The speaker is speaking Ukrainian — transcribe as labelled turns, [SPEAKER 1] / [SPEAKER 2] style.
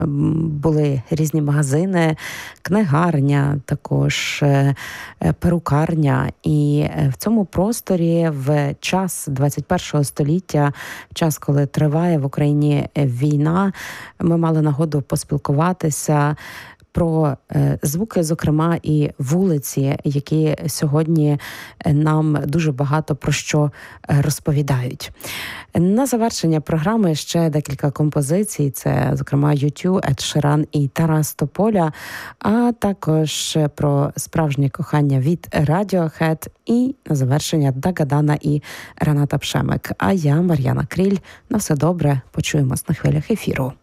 [SPEAKER 1] були різні магазини, книгарня, також перукарня. І в цьому просторі в час 21 століття, в час, коли триває в Україні війна, ми мали нагоду поспілкуватися про звуки, зокрема, і вулиці, які сьогодні нам дуже багато про що розповідають. На завершення програми ще декілька композицій. Це, зокрема, U2, Ед Ширан і Тарас Тополя, а також про справжнє кохання від Radiohead і на завершення Дагадана і Рената Пшемик. А я, Мар'яна Кріль. На все добре. Почуємось на хвилях ефіру.